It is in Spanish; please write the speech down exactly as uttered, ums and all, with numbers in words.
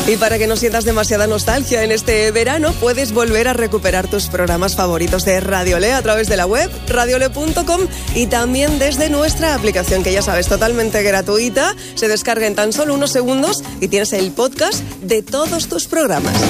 Y para que no sientas demasiada nostalgia en este verano, puedes volver a recuperar tus programas favoritos de Radiolé a través de la web radiolé punto com y también desde nuestra aplicación, que ya sabes, totalmente gratuita. Se descarga en tan solo unos segundos y tienes el podcast de todos tus programas.